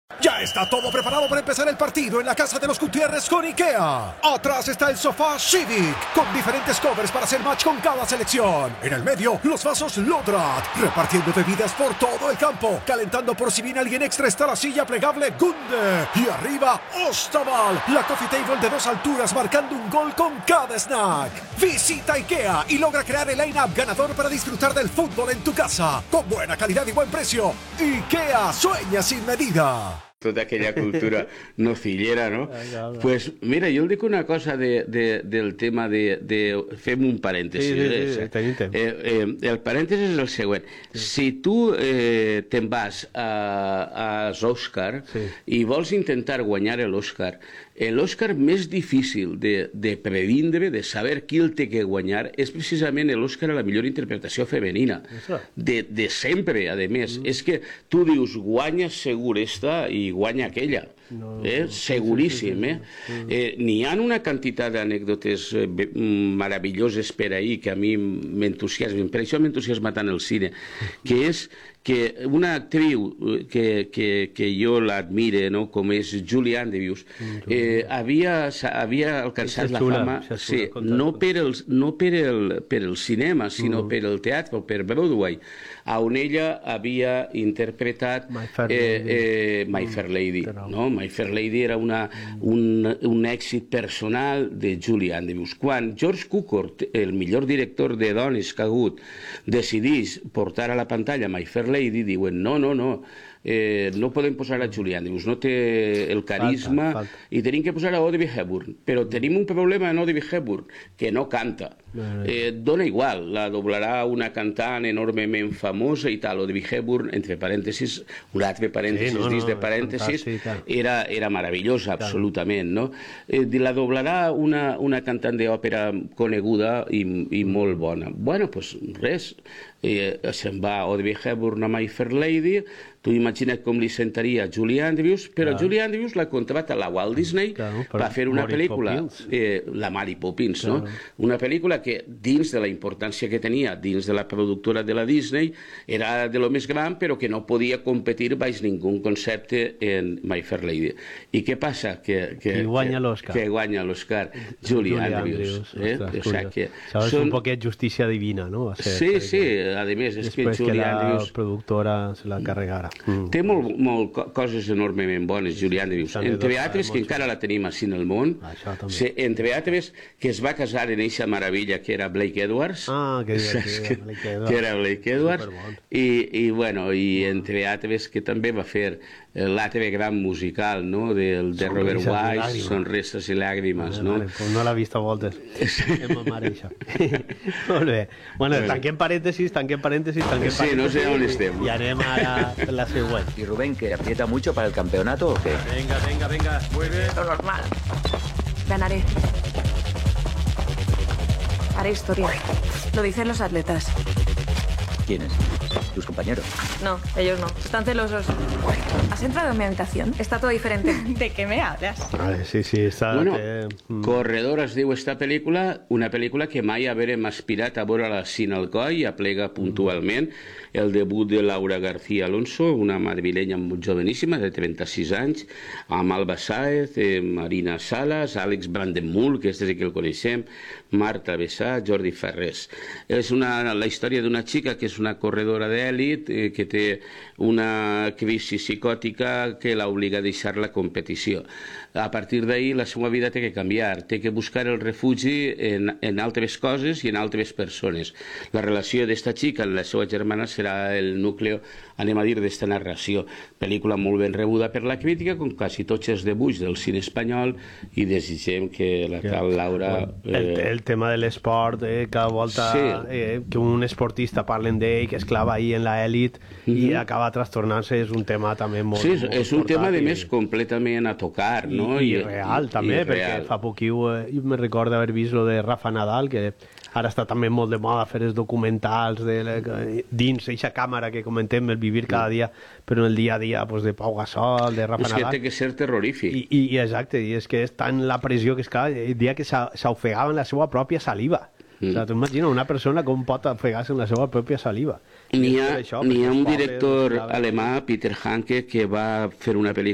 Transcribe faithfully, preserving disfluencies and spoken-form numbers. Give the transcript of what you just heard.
Ya está todo preparado para empezar el partido en la casa de los Gutiérrez con IKEA. Atrás está el sofá Civic, con diferentes covers para hacer match con cada selección. En el medio, los vasos Lodrat, repartiendo bebidas por todo el campo. Calentando por si viene alguien extra está la silla plegable Gunde. Y arriba, Ostaval, la coffee table de dos alturas marcando un gol con cada snack. Visita IKEA y logra crear el line-up ganador para disfrutar del fútbol en tu casa. Con buena calidad y buen precio. IKEA sueña sin medida. Tota aquella cultura nocillera, no? Pues mira, jo el dic una cosa de, de, del tema de, de... Fem un parèntesi. Sí, sí, sí, eh? tenim temps. Eh, eh, el parèntesi és el següent. Sí. Si tu eh, te'n vas a, als Òscar sí. i vols intentar guanyar l'Òscar, l'Òscar més difícil de, de previndre, de saber qui el té que guanyar, és precisament l'Òscar a la millor interpretació femenina. De, de sempre, a més. Mm. És que tu dius, guanya segur esta i guanya aquella. No, eh? Seguríssim. Eh? Eh, N'hi ha una quantitat d'anècdotes eh, meravelloses per ahir que a mi m'entusiasmen. Per això m'entusiasma tant el cine, que és que una actriu que, que, que jo l'admire, no? Com és Julie Andrews, eh, havia, havia alcançat la fama sí, no, per el, no per, el, per el cinema, sinó mm. per el teatre, per Broadway, on ella havia interpretat My Fair Lady. Eh, eh, My Fair Lady. No? My Fair Lady era una, un, un èxit personal de Julie Andrews. Quan George Cukor, el millor director de dones que ha hagut, decidís portar a la pantalla My Fair Lady, diuen, no, no, no, eh, no podem posar a Julie Andrews, no té el carisma, falta, falta. I tenim que posar a Audrey Hepburn, però tenim un problema en Audrey Hepburn, que no canta. Eh, dona igual, la doblarà una cantant enormement famosa i tal. Audrey Hepburn, entre parèntesis, un altre parèntesis, sí, no, dins no, de parèntesis, era, era meravellosa, absolutament, no? Eh, la doblarà una, una cantant d'òpera coneguda i, i molt bona. Bueno, doncs pues, res, eh, se'n va Audrey Hepburn a My Fair Lady. Tu imagina't com li sentaria Julie Andrews, però claro. Julie Andrews la contrata a la Walt Disney claro, per a fer una Mary pel·lícula, eh, la Mary Poppins, claro. no? Una pel·lícula que dins de la importància que tenia dins de la productora de la Disney era de lo més gran, però que no podia competir baix ningú concepte en My Fair Lady. I què passa? Que, que, que guanya l'Oscar. Que guanya l'Oscar Julie, Julie Andrews. Eh? Ostres, o sea, que Això és són... un poquet justícia divina, no? Va ser, sí, sí, a més, és que Julie que Andrews... la productora se la carregara. Mm. Té molt, molt coses enormement bones, Julie Andrews. Entre altres, que encara la tenim així en el món, se, entre altres, que es va casar en eixa meravella que era Blake Edwards. Ah, que, que, Blake Edwards. que era Blake Edwards. I, i, bueno, i entre altres, que també va fer l'altre gran musical, no?, del, de Robert Wise, Sonrises i Llàgrimes, no? Vale, pues no l'ha vist a voltes. És ma mare, això. Molt bé. Bueno, tanquem parèntesis, tanquem parèntesis, tanquem parèntesis. Sí, no sé on estem. I anem a la, la següent. ¿Y Rubén, que aprieta mucho para el campeonato o qué? Venga, venga, venga. Muy bien. Lo normal. Ganaré. Haré historia. Lo dicen los atletas. ¿Quiénes? ¿Tus compañeros? No, ellos no. Están celosos. ¿Has entrado en mi habitación? Está todo diferente. ¿De qué me hablas? Vale, sí, sí, està... Bueno, que... Corredor es diu esta pel·lícula, una pel·lícula que mai haverem aspirat a veure a la Cine Alcoi, i aplega puntualment el debut de Laura García Alonso, una madrilenya joveníssima de trenta-sis anys, amb Alba Sáez, eh, Marina Salas, Àlex Brandenburg, que és des que el coneixem, Marta Bessà, Jordi Ferrés. És una, la història d'una xica que és una corredora d'èlit, eh, que té una crisi psicòtica que l'obliga a deixar la competició. A partir d'ahir la seva vida té que canviar, té que buscar el refugi en, en altres coses i en altres persones. La relació d'esta xica amb la seva germana serà el núcleo, anem a dir, d'esta narració. Pel·lícula molt ben rebuda per la crítica, com quasi tots els debuts del cine espanyol, i desitgem que la tal Laura... Eh... El, el tema de l'esport, eh, cada volta sí. eh, que un esportista parlen d'ell, que es clava ahir en l'elit mm-hmm. i acaba trastornant-se, és un tema també molt... Sí, és, molt és un tema, de més, completament a tocar, no? I, i real, també, i perquè real. Fa poquiu eh, jo me recordo haver vist lo de Rafa Nadal, que ara està també molt de moda fer els documentals de, de, dins eixa càmera que comentem, el vivir cada dia, però en el dia a dia pues, de Pau Gasol, de Rafa és Nadal. És que té que ser terrorífic. I, i, i exacte, i és que és tan la pressió que és que el dia que s'ofegava en la seva pròpia saliva. Mm. O sigui, tu imagina una persona com pot ofegar-se en la seva pròpia saliva. N'hi ha, ha un director alemà, Peter Hanke, que va fer una pel·lícula